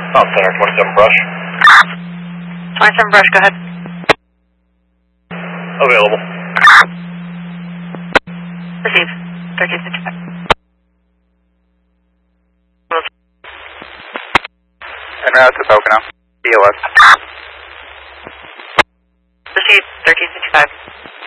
Oh, center 27 Brush. 27 Brush, go ahead. Available. Receive. 1365. En route to Pocono. DOS. Receive. 1365.